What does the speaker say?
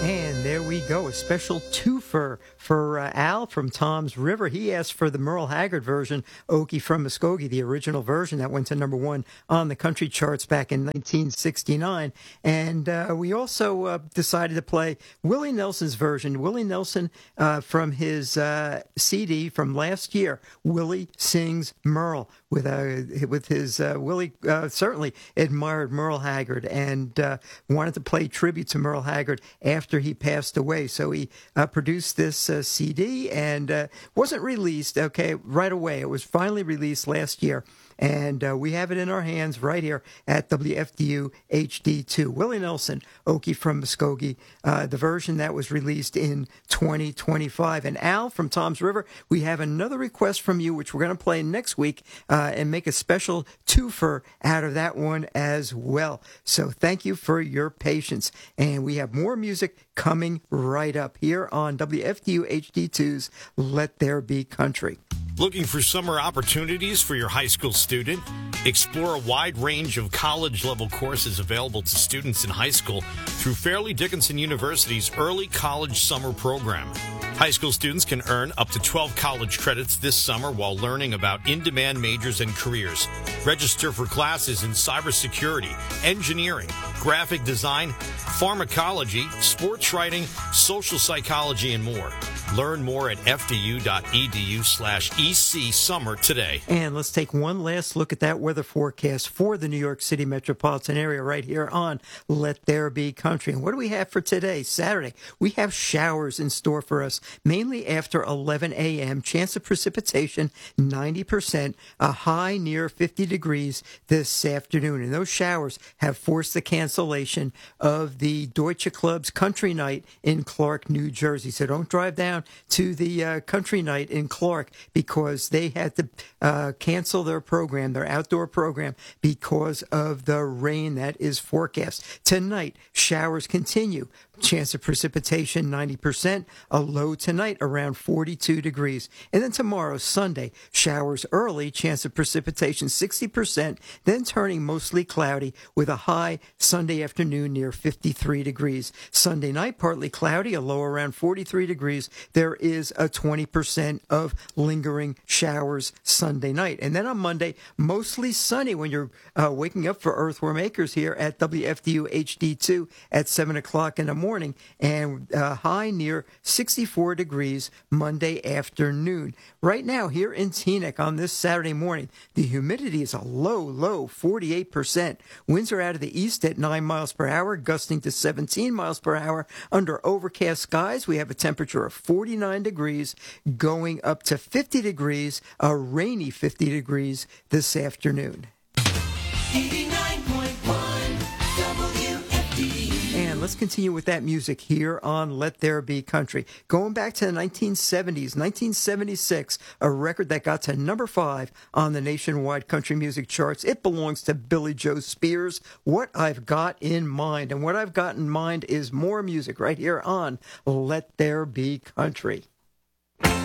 And there we go, a special twofer for Al from Tom's River. He asked for the Merle Haggard version, Okie from Muskogee, the original version that went to number one on the country charts back in 1969. And we also decided to play Willie Nelson's version. Willie Nelson from his CD from last year, Willie Sings Merle, with his Willie certainly admired Merle Haggard and wanted to play tribute to Merle Haggard after he passed away. So he produced this CD and wasn't released, right away. It was finally released last year. And we have it in our hands right here at WFDU HD2. Willie Nelson, Okie from Muskogee, the version that was released in 2025. And Al from Tom's River, we have another request from you, which we're going to play next week and make a special twofer out of that one as well. So thank you for your patience. And we have more music coming right up here on WFDU HD2's Let There Be Country. Looking for summer opportunities for your high school student? Explore a wide range of college-level courses available to students in high school through Fairleigh Dickinson University's Early College Summer Program. High school students can earn up to 12 college credits this summer while learning about in-demand majors and careers. Register for classes in cybersecurity, engineering, graphic design, pharmacology, sports writing, social psychology, and more. Learn more at fdu.edu/EC Summer today. And let's take one last look at that weather forecast for the New York City metropolitan area right here on Let There Be Country. And what do we have for today, Saturday? We have showers in store for us, mainly after 11 a.m. Chance of precipitation, 90%, a high near 50 degrees this afternoon. And those showers have forced the cancellation of the Deutsche Club's Country Night in Clark, New Jersey. So don't drive down to the country night in Clark because they had to cancel their program, their outdoor program, because of the rain that is forecast. Tonight, showers continue. Chance of precipitation, 90%. A low tonight around 42 degrees. And then tomorrow, Sunday, showers early. Chance of precipitation, 60%. Then turning mostly cloudy with a high Sunday afternoon near 53 degrees. Sunday night, partly cloudy, a low around 43 degrees. There is a 20% of lingering showers Sunday night. And then on Monday, mostly sunny when you're waking up for Earthworm Acres here at WFDU HD2 at 7 o'clock in the morning. And high near 64 degrees Monday afternoon. Right now, here in Teaneck on this Saturday morning, the humidity is a low 48%. Winds are out of the east at 9 miles per hour, gusting to 17 miles per hour. Under overcast skies, we have a temperature of 49 degrees, going up to 50 degrees, a rainy 50 degrees this afternoon. 89.1 WFDU. And let's continue with that music here on Let There Be Country. Going back to the 1970s, 1976, a record that got to number 5 on the nationwide country music charts. It belongs to Billy Joe Spears, What I've Got in Mind. And what I've got in mind is more music right here on Let There Be Country.